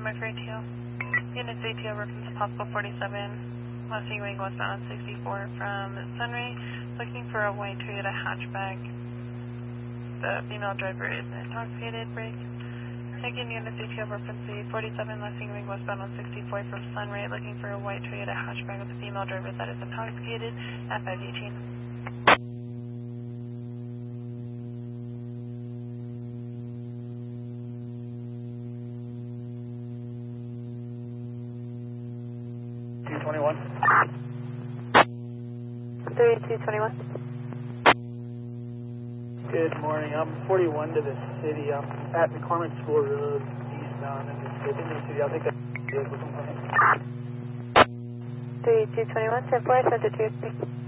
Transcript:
my for ATO. Units ATO reference possible 47, Mustang Wing westbound on 64 from Sunray, looking for a white Toyota hatchback. The female driver is intoxicated. Break. Again, units ATO reference 47, Mustang Wing westbound on 64 from Sunray, looking for a white Toyota hatchback with a female driver that is intoxicated at 518. $221. 3221. Good morning. I'm 41 to the city. I'm at McCormick School Road, eastbound in the city. I think that's good. 3221, 10-4, sent it to you.